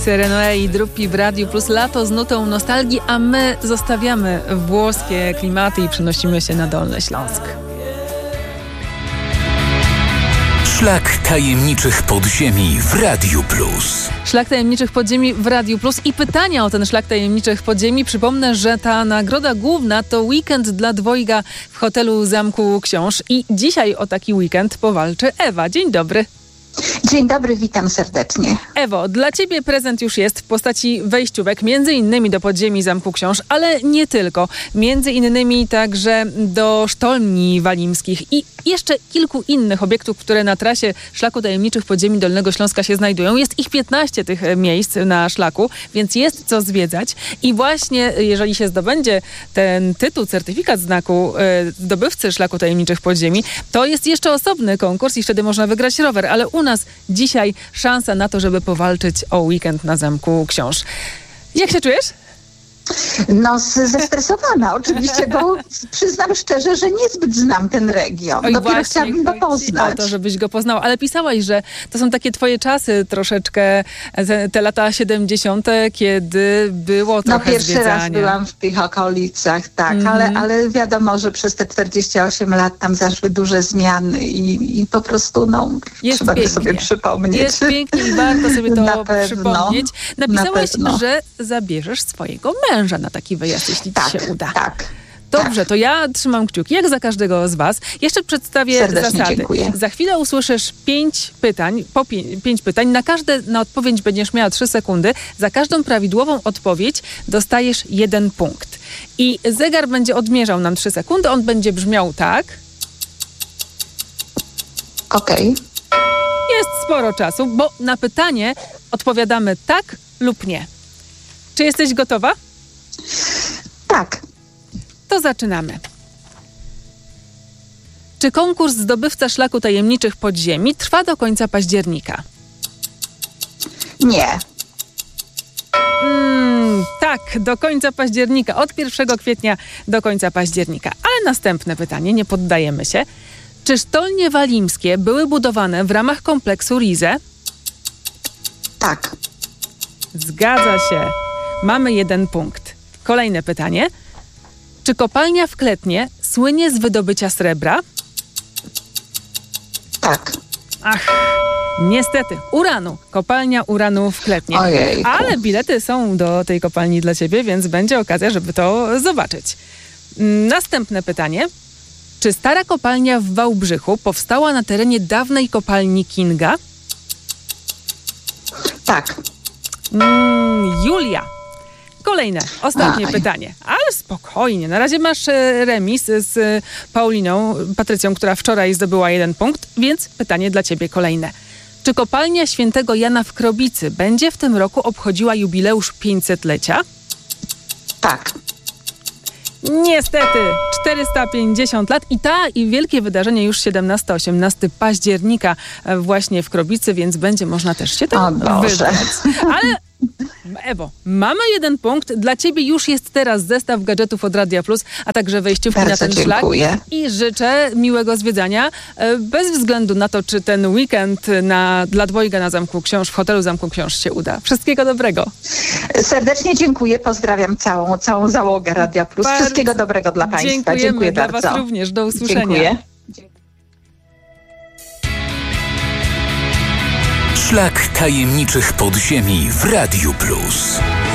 Serenoe i Drupi w Radiu Plus. Lato z nutą nostalgii, a my zostawiamy włoskie klimaty i przenosimy się na Dolny Śląsk. Szlak tajemniczych podziemi w Radiu Plus. Szlak tajemniczych podziemi w Radiu Plus i pytania o ten szlak tajemniczych podziemi. Przypomnę, że ta nagroda główna to weekend dla dwojga w hotelu Zamku Książ. I dzisiaj o taki weekend powalczy Ewa. Dzień dobry. Dzień dobry, witam serdecznie. Ewo, dla ciebie prezent już jest w postaci wejściówek, między innymi do podziemi Zamku Książ, ale nie tylko. Między innymi także do sztolni walimskich i jeszcze kilku innych obiektów, które na trasie Szlaku Tajemniczych Podziemi Dolnego Śląska się znajdują. Jest ich 15 tych miejsc na szlaku, więc jest co zwiedzać. I właśnie jeżeli się zdobędzie ten tytuł, certyfikat znaku zdobywcy Szlaku Tajemniczych Podziemi, to jest jeszcze osobny konkurs i wtedy można wygrać rower, ale u nas dzisiaj szansa na to, żeby powalczyć o weekend na Zamku Książ. Jak się czujesz? No, zestresowana oczywiście, bo przyznam szczerze, że niezbyt znam ten region. Oj, dopiero chciałabym go poznać. O to, żebyś go poznał. Ale pisałaś, że to są takie twoje czasy troszeczkę, te lata 70., kiedy było trochę pierwszy zwiedzania. raz byłam w tych okolicach, tak, ale wiadomo, że przez te 48 lat tam zaszły duże zmiany i po prostu trzeba to sobie przypomnieć. Jest pięknie i warto sobie to Na pewno, przypomnieć. Napisałaś, na pewno. że zabierzesz swojego męża na taki wyjazd, jeśli ci się uda. Tak. Dobrze, to ja trzymam kciuki, jak za każdego z was. Jeszcze przedstawię Serdecznie zasady. dziękuję. Za chwilę usłyszysz 5 pytań, pięć pytań. Na odpowiedź będziesz miała 3 sekundy. Za każdą prawidłową odpowiedź dostajesz 1 punkt. I zegar będzie odmierzał nam 3 sekundy. On będzie brzmiał tak. Okej. Jest sporo czasu, bo na pytanie odpowiadamy tak lub nie. Czy jesteś gotowa? Tak. To zaczynamy. Czy konkurs Zdobywca Szlaku Tajemniczych Podziemi trwa do końca października? Nie. Tak, do końca października. Od 1 kwietnia do końca października. Ale następne pytanie, nie poddajemy się. Czy sztolnie walimskie były budowane w ramach kompleksu Rize? Tak. Zgadza się. Mamy 1 punkt. Kolejne pytanie. Czy kopalnia w Kletnie słynie z wydobycia srebra? Tak. Ach, niestety. Uranu. Kopalnia uranu w Kletnie. Ojejku. Ale bilety są do tej kopalni dla ciebie, więc będzie okazja, żeby to zobaczyć. Następne pytanie. Czy stara kopalnia w Wałbrzychu powstała na terenie dawnej kopalni Kinga? Tak. Julia. Kolejne, ostatnie pytanie. Ale spokojnie. Na razie masz remis z Pauliną, Patrycją, która wczoraj zdobyła 1 punkt, więc pytanie dla ciebie kolejne. Czy kopalnia Świętego Jana w Krobicy będzie w tym roku obchodziła jubileusz 500-lecia? Tak. Niestety, 450 lat i wielkie wydarzenie już 17-18 października właśnie w Krobicy, więc będzie można też się tam wybrać. Ale Ewo, mamy 1 punkt. Dla ciebie już jest teraz zestaw gadżetów od Radia Plus, a także wejściówki na ten szlak. I życzę miłego zwiedzania, bez względu na to, czy ten weekend dla dwojga na Zamku Książ, w hotelu Zamku Książ się uda. Wszystkiego dobrego. Serdecznie dziękuję, pozdrawiam całą załogę Radia Plus. Wszystkiego dobrego dla państwa. Dziękuję dla bardzo. was również. Do usłyszenia. Dziękuję. Szlak tajemniczych podziemi w Radiu Plus.